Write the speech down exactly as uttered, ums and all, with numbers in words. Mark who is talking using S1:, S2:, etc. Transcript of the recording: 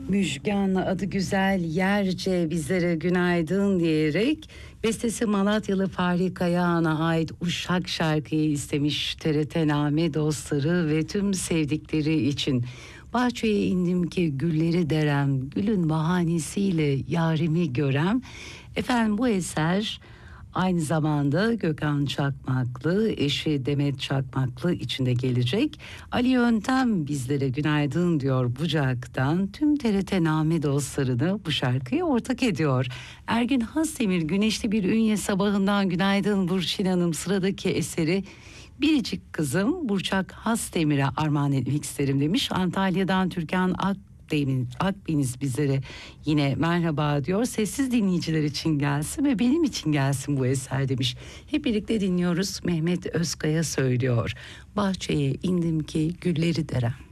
S1: Müjgan adı güzel yerce bizlere günaydın diyerek bestesi Malatyalı Fahri Kayağan'a ait Uşak şarkıyı istemiş T R T Name dostları ve tüm sevdikleri için. Bahçeye indim ki gülleri derem, gülün bahanesiyle yarimi görem. Efendim bu eser aynı zamanda Gökhan Çakmaklı, eşi Demet Çakmaklı içinde gelecek. Ali Yöntem bizlere günaydın diyor Bucak'tan. Tüm T R T Name dostlarını bu şarkıya ortak ediyor. Ergün Hasdemir güneşli bir ünye sabahından günaydın Burçin Hanım, sıradaki eseri Biricik Kızım Burçak Hasdemir'e armağan etmek isterim demiş. Antalya'dan Türkan Ak Akdeniz bizlere yine merhaba diyor. Sessiz dinleyiciler için gelsin ve benim için gelsin bu eser demiş. Hep birlikte dinliyoruz. Mehmet Özkaya söylüyor. Bahçeye indim ki gülleri derem.